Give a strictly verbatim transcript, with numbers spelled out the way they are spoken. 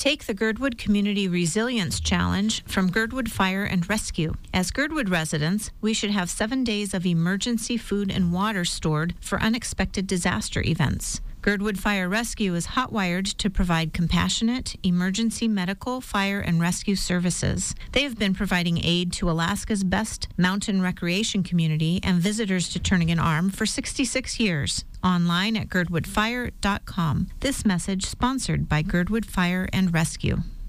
Take the Girdwood Community Resilience Challenge from Girdwood Fire and Rescue. As Girdwood residents, we should have seven days of emergency food and water stored for unexpected disaster events. Girdwood Fire Rescue is hotwired to provide compassionate, emergency medical, fire, and rescue services. They have been providing aid to Alaska's best mountain recreation community and visitors to Turnagain Arm for sixty-six years. Online at girdwood fire dot com. This message sponsored by Girdwood Fire and Rescue.